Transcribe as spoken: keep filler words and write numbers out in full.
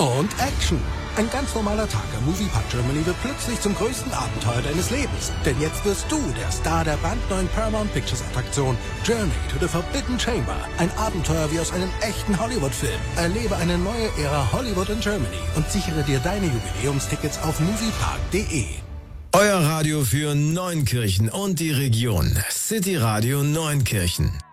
Und Action. Ein ganz normaler Tag am Moviepark Germany wird plötzlich zum größten Abenteuer deines Lebens. Denn jetzt wirst du der Star der brandneuen Paramount Pictures Attraktion Journey to the Forbidden Chamber. Ein Abenteuer wie aus einem echten Hollywood-Film. Erlebe eine neue Ära Hollywood in Germany und sichere dir deine Jubiläumstickets auf moviepark punkt de. Euer Radio für Neunkirchen und die Region. City Radio Neunkirchen.